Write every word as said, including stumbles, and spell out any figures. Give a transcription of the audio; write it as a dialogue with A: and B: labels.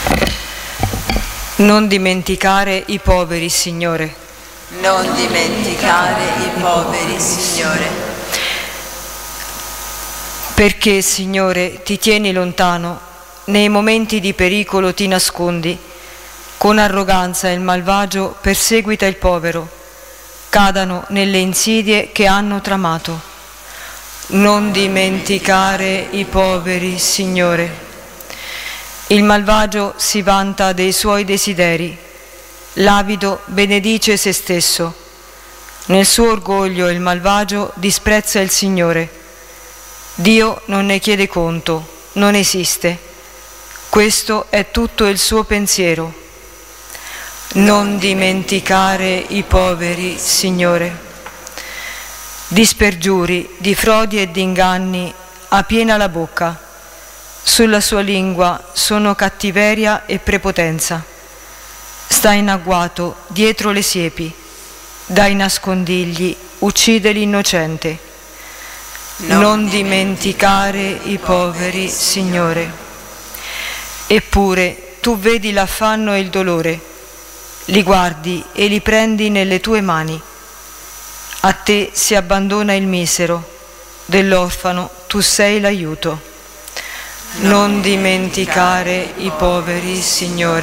A: Non dimenticare i poveri, Signore.
B: Non dimenticare i poveri, Signore.
A: Perché, Signore, ti tieni lontano, nei momenti di pericolo ti nascondi, con arroganza il malvagio perseguita il povero, cadano nelle insidie che hanno tramato. Non dimenticare i poveri, Signore. Il malvagio si vanta dei suoi desideri, l'avido benedice se stesso. Nel suo orgoglio il malvagio disprezza il Signore. Dio non ne chiede conto, non esiste. Questo è tutto il suo pensiero. Non dimenticare i poveri, Signore. Di spergiuri, di frodi e di inganni ha piena la bocca. Sulla sua lingua sono cattiveria e prepotenza. Sta in agguato dietro le siepi, dai nascondigli uccide l'innocente. Non, non dimenticare i poveri, Signore. Eppure tu vedi l'affanno e il dolore, li guardi e li prendi nelle tue mani. A te si abbandona il misero, dell'orfano tu sei l'aiuto. Non dimenticare i poveri, Signore.